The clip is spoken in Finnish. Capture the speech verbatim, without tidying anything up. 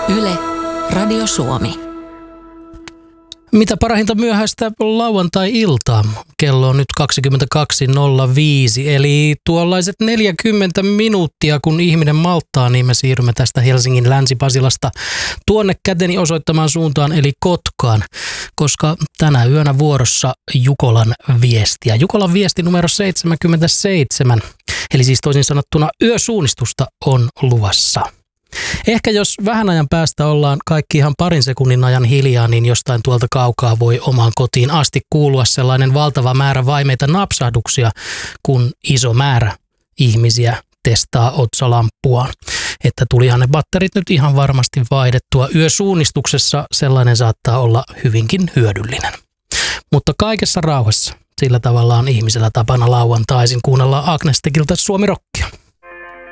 Yle, Radio Suomi. Mitä parahinta myöhäistä lauantai-iltaa. Kello on nyt kaksikymmentäkaksi nolla viisi, eli tuollaiset neljäkymmentä minuuttia, kun ihminen malttaa, niin me siirrymme tästä Helsingin Länsi-Pasilasta tuonne käteni osoittamaan suuntaan, eli Kotkaan, koska tänä yönä vuorossa Jukolan viestiä. Jukolan viesti numero seitsemänkymmentäseitsemän, eli siis toisin sanottuna yösuunnistusta on luvassa. Ehkä jos vähän ajan päästä ollaan kaikki ihan parin sekunnin ajan hiljaa, niin jostain tuolta kaukaa voi omaan kotiin asti kuulua sellainen valtava määrä vaimeita napsahduksia, kun iso määrä ihmisiä testaa otsalamppua. Että tulihan ne batterit nyt ihan varmasti vaihdettua. Yösuunnistuksessa sellainen saattaa olla hyvinkin hyödyllinen. Mutta kaikessa rauhassa sillä tavalla on ihmisellä tapana lauantaisin kuunnella Agnes Tekiltä Suomi Rockia.